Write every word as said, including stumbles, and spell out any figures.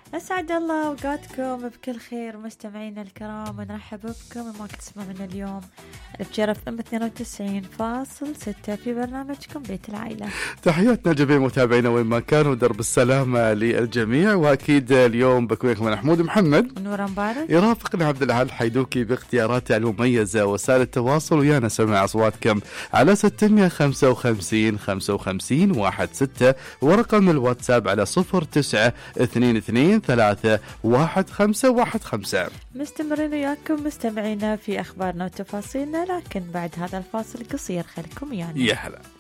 أسعد الله أوقاتكم بكل خير مستمعينا الكرام، ونرحب بكم وما تسمعون اليوم بشرف ام اثنين وتسعين فاصل ستة في برنامجكم بيت العائلة. تحياتنا جميع متابعينا وين ما كانوا، درب السلامة للجميع. وأكيد اليوم بكون لكم محمود محمد ونورا مبارك، يرافقنا عبد العال حيدوكي باختياراته المميزة وسائل التواصل، ويانا سمع أصواتكم على ستمية خمسة وخمسين خمسة وخمسين واحد ستة، ورقم الواتساب على صفر تسعة اثنين اثنين ثلاثة واحد خمسة واحد خمسة. مستمرين وياكم مستمعينا في أخبارنا وتفاصيلنا، لكن بعد هذا الفاصل القصير خليكم ويانا. يا هلا.